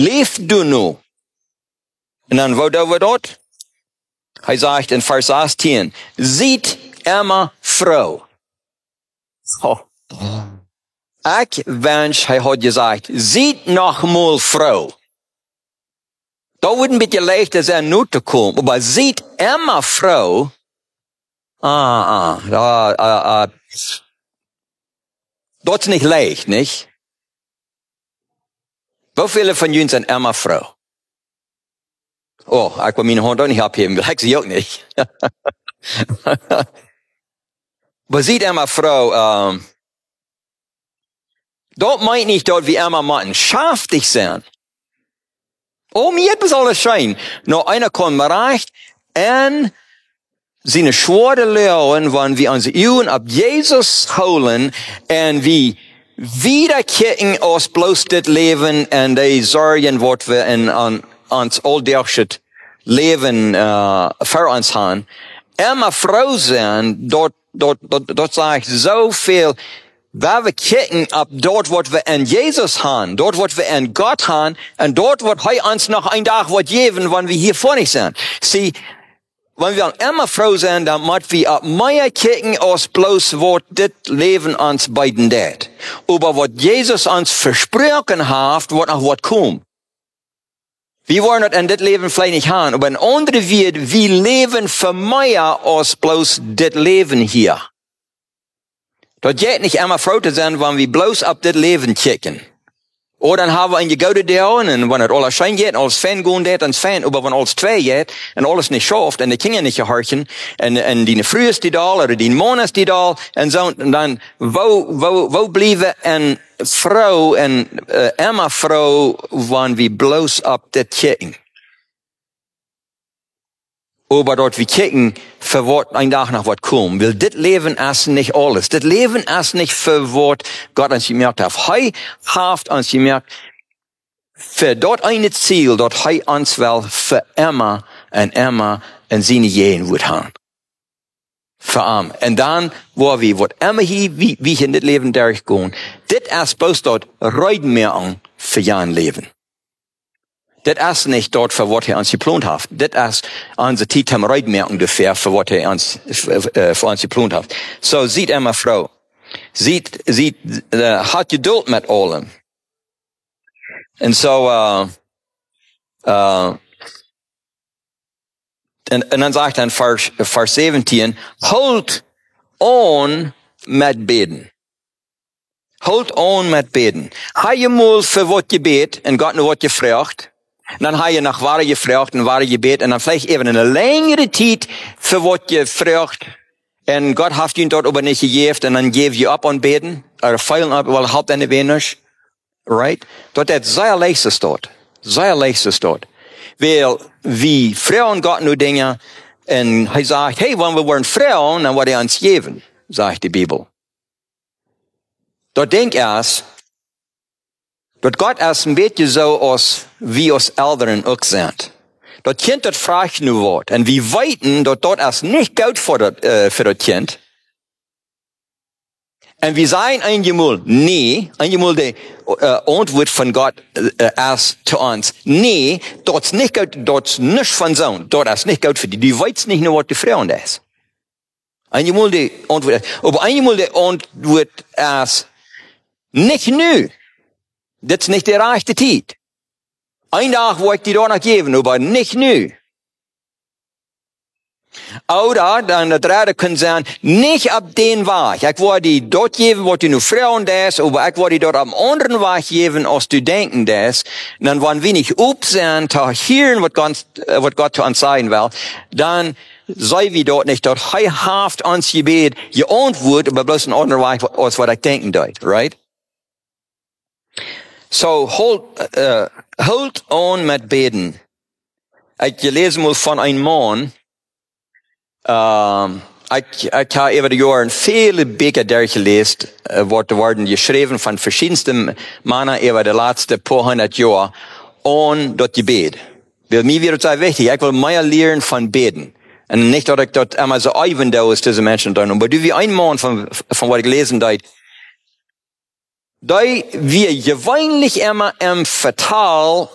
lebst du nu? Und dann, wo da wir dort? Er sagt in Vers 18, sieht immer Frau. Oh. Ich wünsch, er hat gesagt, sieht noch mal Frau. Da wird ein bisschen leichter sein, nur zu kommen, aber sieht immer Frau. Dort ist nicht leicht, nicht? Wie viele von Ihnen sind immer Frau? Oh, ich will meine Hand auch nicht abheben, ich sie auch nicht. Aber sieht immer Frau, dort meint nicht dort wie immer Mann, schaftig sein. Oh, mir hat das alles schein. Nur einer kommt reicht, und seine Schwore lehren, wenn wir uns Augen ab Jesus holen, und wie wieder kicken aus bloß das Leben, und die Sorgen, was wir in uns alltägliches Leben, für uns haben. Immer froh sein, dort sage ich so viel, weil wir kicken ab dort, was wir in Jesus haben, dort, was wir in Gott haben, und dort, was heute uns noch ein Tag wird geben, wenn wir hier vor nicht sind. Sie, wenn wir immer froh sind, dann müssen wir ab mehr kicken, als bloß, was das Leben uns beiden tät. Aber was Jesus uns versprochen hat, wird noch was kommen. Wir wollen das in das Leben vielleicht nicht haben, aber ein anderer wird, wir leben für mehr als bloß das Leben hier. Das geht nicht immer froh zu sein, wenn wir bloß ab das Leben kicken. Oder dann haben wir eine gute Dauer, und wenn das alles schein geht, als Fan gehen geht, ans Fan, aber wenn alles zwei geht, und alles nicht schafft, und die Kinder nicht gehorchen, und die früh ist die da, oder die Monat ist die da, und so, und dann, wo bliebe eine Frau, immer Frau, wenn wir bloß ab das kicken? Aber dort wir kicken, für was ein Tag nach was kommt. Weil das Leben ist nicht alles. Das Leben ist nicht für was Gott uns gemerkt hat. Er hat uns gemerkt, für dort eine Ziel, dort er uns will für immer und seine Jehen wird haben. Für ihn. Und dann, wo wir, was immer hier, wie in das Leben durchgehen, das ist bloß dort, reiten wir an für Jahren Leben. Das ist nicht dort, für was uns geplant hat. Das ist unsere Zeit am Reitmerken ungefähr, für was für uns geplant hat. So, sieht immer Frau. Hat Geduld mit allem. Und so, und dann sagt er in Vers 17, holt on mit Beten. Holt on mit Beten. Habe je mal für was gebet, und Gott nur was gefragt, und dann habe ich nach Ware gefragt und Ware gebet, und dann vielleicht eben eine längere Zeit für was gefragt, und Gott hat ihn dort aber nicht gegeben, und dann gebe ich ab und beten, oder feilen ab, weil habt eine wenig, right? Dort ist sehr leichtes dort. Sehr leichtes dort. Weil, wie Frauen Gott nur Dinge, und er sagt, hey, wenn wir waren Frauen, dann wird er uns geben, sagt die Bibel. Dort denk erst, dort Gott ist ein bisschen so, als wie uns Eltern auch sind. Dort Kind dort fragt nur Wort. Und wir weiten, dort ist nicht gut für das Kind. Und wir sagen einmal, nee, einmal die Antwort von Gott ist zu uns, nee, dort ist nicht gut, dort ist nicht von Sohn, dort ist nicht gut für die. Die weiß nicht nur, was die Frau ist. Einmal die Antwort, aber einmal die Antwort ist, nicht nö. Das ist nicht der rechte Zeit. Ein Tag wollte ich dir noch geben, aber nicht nö. Oder dann der dritte kann sein, nicht ab den Weg. Ich wollte dir dort geben, was du nur Frauen das, aber ich wollte dir dort am anderen Weg geben, als du denken das. Und dann wollen wir nicht sein, zu hören, was Gott zu uns sagen will. Dann sei wir dort nicht dort heilhaft ans Gebet, die Antwort, aber bloß ein anderer Weg, als was ich denken dort, right? So, hold on mit Beten. Ich gelese mal von einem Mann, ich habe über die Jahre viele Bücher durchgelesen, wurden geschrieben von verschiedensten Männern über die letzten paar hundert Jahre und dort Gebet. Weil mir wird es sehr wichtig, ich will mehr lernen von Beten. Und nicht, dass ich dort immer so eigen da ist, diese Menschen da. Aber du wie ein Mann von was ich gelesen habe, da wir gewöhnlich immer im Vertal